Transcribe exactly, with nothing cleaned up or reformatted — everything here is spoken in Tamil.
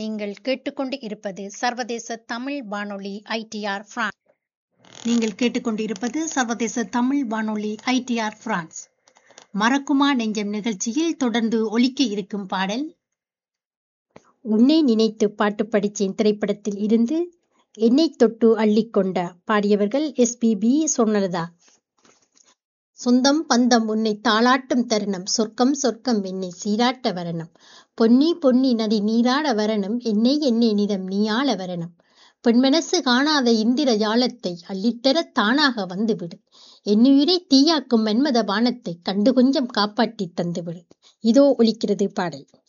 நீங்கள் கேட்டுக்கொண்டு இருப்பது சர்வதேச தமிழ் வானொலி ஐடிஆர் பிரான்ஸ். நீங்கள் கேட்டுக்கொண்டு இருப்பது சர்வதேச தமிழ் வானொலி ஐடிஆர் பிரான்ஸ். மறக்குமா நெஞ்சம் நிகழ்ச்சியில் தொடர்ந்து ஒலிக்க இருக்கும் பாடல் உன்னை நினைத்து பாட்டு படிச்சேன் திரைப்படத்தில் இருந்து என்னை தொட்டு அள்ளிக்கொண்ட பாடியவர்கள் எஸ்பிபி சொன்னதா. சொந்தம் பந்தம் உன்னை தாளாட்டும் தருணம், சொர்க்கம் சொர்க்கம் என்னை சீராட்ட வரணும், பொன்னி பொன்னி நதி நீராட வரணும், என்னை என்னை நிதம் நீயாள வரணும், பெண்மனசு காணாத இந்திர ஜாலத்தை அள்ளித்தர தானாக வந்துவிடு, என்னுயிரை தீயாக்கும் மன்மத பானத்தை கண்டு கொஞ்சம் காப்பாற்றி தந்துவிடு. இதோ ஒலிக்கிறது பாடல்.